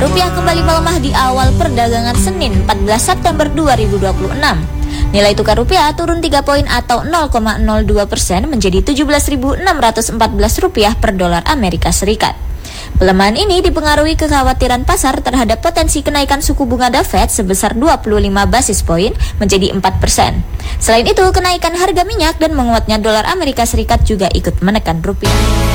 rupiah kembali melemah di awal perdagangan Senin 14 September 2026. Nilai tukar rupiah turun 3 poin atau 0,02% menjadi Rp17.614 per dolar Amerika Serikat. Pelemahan ini dipengaruhi kekhawatiran pasar terhadap potensi kenaikan suku bunga The Fed sebesar 25 basis poin menjadi 4%. Selain itu, kenaikan harga minyak dan menguatnya dolar Amerika Serikat juga ikut menekan rupiah.